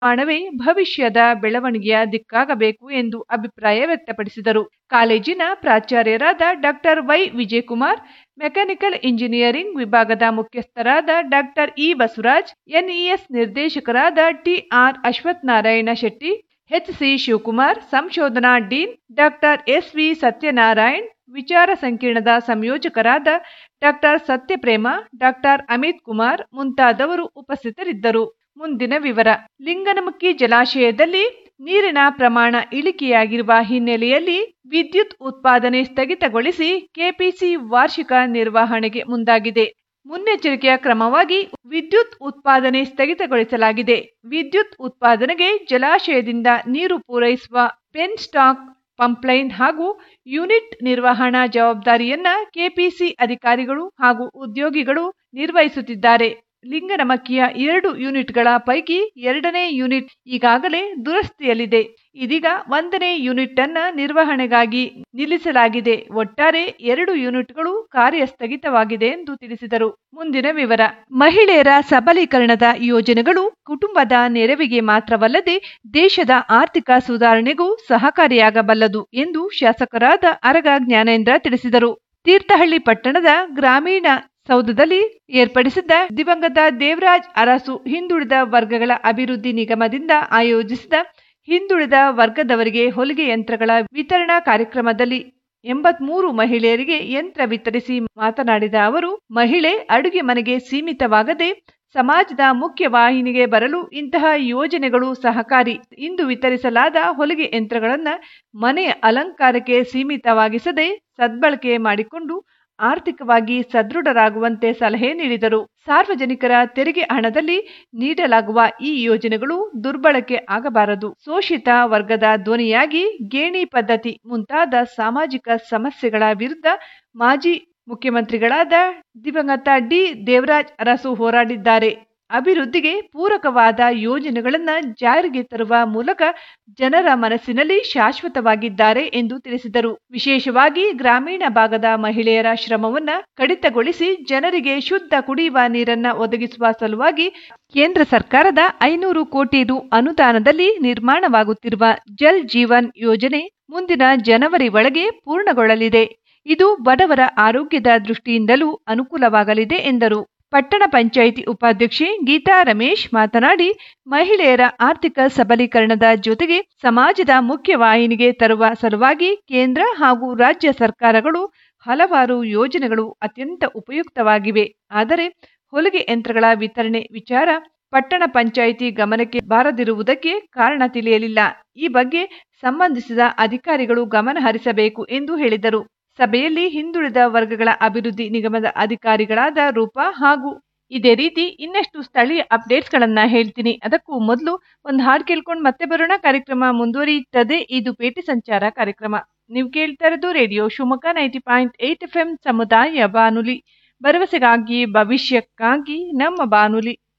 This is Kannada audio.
ನಿರ್ಮಾಣವೇ ಭವಿಷ್ಯದ ಬೆಳವಣಿಗೆಯ ದಿಕ್ಕಾಗಬೇಕು ಎಂದು ಅಭಿಪ್ರಾಯ ವ್ಯಕ್ತಪಡಿಸಿದರು. ಕಾಲೇಜಿನ ಪ್ರಾಚಾರ್ಯರಾದ doctor Y Vijayakumar, mechanical engineering ವಿಭಾಗದ ಮುಖ್ಯಸ್ಥರಾದ ಡಾಕ್ಟರ್ ಇ ಬಸವರಾಜ್, ಎನ್ಇಎಸ್ ನಿರ್ದೇಶಕರಾದ ಟಿಆರ್ ಅಶ್ವತ್ಥನಾರಾಯಣ ಶೆಟ್ಟಿ, ಎಚ್ಸಿ ಶಿವಕುಮಾರ್, ಸಂಶೋಧನಾ ಡೀನ್ ಡಾಕ್ಟರ್ ಎಸ್ವಿ ಸತ್ಯನಾರಾಯಣ್, ವಿಚಾರ ಸಂಕಿರಣದ ಸಂಯೋಜಕರಾದ ಡಾಕ್ಟರ್ ಸತ್ಯಪ್ರೇಮ, ಡಾಕ್ಟರ್ ಅಮಿತ್ ಕುಮಾರ್ ಮುಂತಾದವರು ಉಪಸ್ಥಿತರಿದ್ದರು. ಮುಂದಿನ ವಿವರ. ಲಿಂಗನಮಕ್ಕಿ ಜಲಾಶಯದಲ್ಲಿ ನೀರಿನ ಪ್ರಮಾಣ ಇಳಿಕೆಯಾಗಿರುವ ಹಿನ್ನೆಲೆಯಲ್ಲಿ ವಿದ್ಯುತ್ ಉತ್ಪಾದನೆ ಸ್ಥಗಿತಗೊಳಿಸಿ ಕೆಪಿಸಿ ವಾರ್ಷಿಕ ನಿರ್ವಹಣೆಗೆ ಮುಂದಾಗಿದೆ. ಮುನ್ನೆಚ್ಚರಿಕೆಯ ಕ್ರಮವಾಗಿ ವಿದ್ಯುತ್ ಉತ್ಪಾದನೆ ಸ್ಥಗಿತಗೊಳಿಸಲಾಗಿದೆ. ವಿದ್ಯುತ್ ಉತ್ಪಾದನೆಗೆ ಜಲಾಶಯದಿಂದ ನೀರು ಪೂರೈಸುವ ಪೆನ್ ಸ್ಟಾಕ್, ಪಂಪ್ಲೈನ್ ಹಾಗೂ ಯೂನಿಟ್ ನಿರ್ವಹಣಾ ಜವಾಬ್ದಾರಿಯನ್ನ ಕೆಪಿಸಿ ಅಧಿಕಾರಿಗಳು ಹಾಗೂ ಉದ್ಯೋಗಿಗಳು ನಿರ್ವಹಿಸುತ್ತಿದ್ದಾರೆ. ಲಿಂಗನಮಕ್ಕಿಯ 2 ಯೂನಿಟ್ಗಳ ಪೈಕಿ 2ನೇ ಯೂನಿಟ್ ಈಗಾಗಲೇ ದುರಸ್ತಿಯಲ್ಲಿದೆ. ಇದೀಗ 1ನೇ ಯೂನಿಟ್ ಅನ್ನ ನಿರ್ವಹಣೆಗಾಗಿ ನಿಲ್ಲಿಸಲಾಗಿದೆ. ಒಟ್ಟಾರೆ 2 ಯೂನಿಟ್ಗಳು ಕಾರ್ಯ ಸ್ಥಗಿತವಾಗಿದೆ ಎಂದು ತಿಳಿಸಿದರು. ಮುಂದಿನ ವಿವರ. ಮಹಿಳೆಯರ ಸಬಲೀಕರಣದ ಯೋಜನೆಗಳು ಕುಟುಂಬದ ನೆರವಿಗೆ ಮಾತ್ರವಲ್ಲದೆ ದೇಶದ ಆರ್ಥಿಕ ಸುಧಾರಣೆಗೂ ಸಹಕಾರಿಯಾಗಬಲ್ಲದು ಎಂದು ಶಾಸಕರಾದ ಅರಗ ಜ್ಞಾನೇಂದ್ರ ತಿಳಿಸಿದರು. ತೀರ್ಥಹಳ್ಳಿ ಪಟ್ಟಣದ ಗ್ರಾಮೀಣ ಸೌಧದಲ್ಲಿ ಏರ್ಪಡಿಸಿದ್ದ ದಿವಂಗತ ದೇವರಾಜ್ ಅರಸು ಹಿಂದುಳಿದ ವರ್ಗಗಳ ಅಭಿವೃದ್ಧಿ ನಿಗಮದಿಂದ ಆಯೋಜಿಸಿದ ಹಿಂದುಳಿದ ವರ್ಗದವರಿಗೆ ಹೊಲಿಗೆ ಯಂತ್ರಗಳ ವಿತರಣಾ ಕಾರ್ಯಕ್ರಮದಲ್ಲಿ 83 ಮಹಿಳೆಯರಿಗೆ ಯಂತ್ರ ವಿತರಿಸಿ ಮಾತನಾಡಿದ ಅವರು, ಮಹಿಳೆ ಅಡುಗೆ ಮನೆಗೆ ಸೀಮಿತವಾಗದೆ ಸಮಾಜದ ಮುಖ್ಯ ವಾಹಿನಿಗೆ ಬರಲು ಇಂತಹ ಯೋಜನೆಗಳು ಸಹಕಾರಿ. ಇಂದು ವಿತರಿಸಲಾದ ಹೊಲಿಗೆ ಯಂತ್ರಗಳನ್ನು ಮನೆಯ ಅಲಂಕಾರಕ್ಕೆ ಸೀಮಿತವಾಗಿಸದೆ ಸದ್ಬಳಕೆ ಮಾಡಿಕೊಂಡು ಆರ್ಥಿಕವಾಗಿ ಸದೃಢರಾಗುವಂತೆ ಸಲಹೆ ನೀಡಿದರು. ಸಾರ್ವಜನಿಕರ ತೆರಿಗೆ ಹಣದಲ್ಲಿ ನೀಡಲಾಗುವ ಈ ಯೋಜನೆಗಳು ದುರ್ಬಳಕೆ ಆಗಬಾರದು. ಶೋಷಿತ ವರ್ಗದ ಧ್ವನಿಯಾಗಿ ಗೇಣಿ ಪದ್ಧತಿ ಮುಂತಾದ ಸಾಮಾಜಿಕ ಸಮಸ್ಯೆಗಳ ವಿರುದ್ಧ ಮಾಜಿ ಮುಖ್ಯಮಂತ್ರಿಗಳಾದ ದಿವಂಗತ ಡಿ. ದೇವರಾಜ್ ಅರಸು ಹೋರಾಡಿದ್ದಾರೆ. ಅಭಿವೃದ್ಧಿಗೆ ಪೂರಕವಾದ ಯೋಜನೆಗಳನ್ನು ಜಾರಿಗೆ ತರುವ ಮೂಲಕ ಜನರ ಮನಸ್ಸಿನಲ್ಲಿ ಶಾಶ್ವತವಾಗಿದ್ದಾರೆ ಎಂದು ತಿಳಿಸಿದರು. ವಿಶೇಷವಾಗಿ ಗ್ರಾಮೀಣ ಭಾಗದ ಮಹಿಳೆಯರ ಶ್ರಮವನ್ನ ಕಡಿತಗೊಳಿಸಿ ಜನರಿಗೆ ಶುದ್ಧ ಕುಡಿಯುವ ನೀರನ್ನ ಒದಗಿಸುವ ಸಲುವಾಗಿ ಕೇಂದ್ರ ಸರ್ಕಾರದ 500 ಕೋಟಿ ರು ಅನುದಾನದಲ್ಲಿ ನಿರ್ಮಾಣವಾಗುತ್ತಿರುವ ಜಲ್ ಜೀವನ್ ಯೋಜನೆ ಮುಂದಿನ ಜನವರಿ ಒಳಗೆ ಪೂರ್ಣಗೊಳ್ಳಲಿದೆ. ಇದು ಬಡವರ ಆರೋಗ್ಯದ ದೃಷ್ಟಿಯಿಂದಲೂ ಅನುಕೂಲವಾಗಲಿದೆ ಎಂದರು. ಪಟ್ಟಣ ಪಂಚಾಯಿತಿ ಉಪಾಧ್ಯಕ್ಷೆ ಗೀತಾ ರಮೇಶ್ ಮಾತನಾಡಿ, ಮಹಿಳೆಯರ ಆರ್ಥಿಕ ಸಬಲೀಕರಣದ ಜೊತೆಗೆ ಸಮಾಜದ ಮುಖ್ಯ ವಾಹಿನಿಗೆ ತರುವ ಸಲುವಾಗಿ ಕೇಂದ್ರ ಹಾಗೂ ರಾಜ್ಯ ಸರ್ಕಾರಗಳು ಹಲವಾರು ಯೋಜನೆಗಳು ಅತ್ಯಂತ ಉಪಯುಕ್ತವಾಗಿವೆ. ಆದರೆ ಹೊಲಿಗೆ ಯಂತ್ರಗಳ ವಿತರಣೆ ವಿಚಾರ ಪಟ್ಟಣ ಪಂಚಾಯಿತಿ ಗಮನಕ್ಕೆ ಬಾರದಿರುವುದಕ್ಕೆ ಕಾರಣ ತಿಳಿಯಲಿಲ್ಲ. ಈ ಬಗ್ಗೆ ಸಂಬಂಧಿಸಿದ ಅಧಿಕಾರಿಗಳು ಗಮನ ಹರಿಸಬೇಕು ಎಂದು ಹೇಳಿದರು. ಸಭೆಯಲ್ಲಿ ಹಿಂದುಳಿದ ವರ್ಗಗಳ ಅಭಿವೃದ್ಧಿ ನಿಗಮದ ಅಧಿಕಾರಿಗಳಾದ ರೂಪಾ ಹಾಗೂ ಇದೇ ರೀತಿ ಇನ್ನಷ್ಟು ಸ್ಥಳೀಯ ಅಪ್ಡೇಟ್ಸ್ಗಳನ್ನ ಹೇಳ್ತೀನಿ. ಅದಕ್ಕೂ ಮೊದಲು ಒಂದು ಹಾಡು ಕೇಳ್ಕೊಂಡು ಮತ್ತೆ ಬರೋಣ. ಕಾರ್ಯಕ್ರಮ ಮುಂದುವರಿಯುತ್ತದೆ. ಇದು ಪೇಟೆ ಸಂಚಾರ ಕಾರ್ಯಕ್ರಮ. ನೀವು ಕೇಳ್ತಾ ಇರೋದು ರೇಡಿಯೋ ಶಿವಮೊಗ್ಗ 90.8 FM ಸಮುದಾಯ ಬಾನುಲಿ, ಭರವಸೆಗಾಗಿ ಭವಿಷ್ಯಕ್ಕಾಗಿ ನಮ್ಮ ಬಾನುಲಿ.